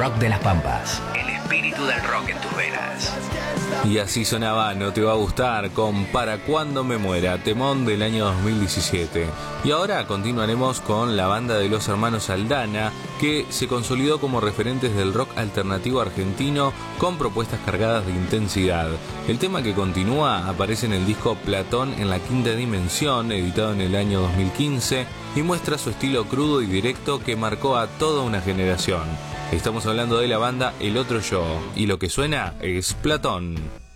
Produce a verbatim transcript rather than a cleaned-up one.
Rock de las Pampas. El espíritu del rock en tus venas. Y así sonaba No Te Va a Gustar con Para Cuando Me Muera, temón del año dos mil diecisiete. Y ahora continuaremos con la banda de los hermanos Aldana, que se consolidó como referentes del rock alternativo argentino con propuestas cargadas de intensidad. El tema que continúa aparece en el disco Platón en la Quinta Dimensión, editado en el año dos mil quince, y muestra su estilo crudo y directo que marcó a toda una generación. Estamos hablando de la banda El Otro Yo, y lo que suena es Platón.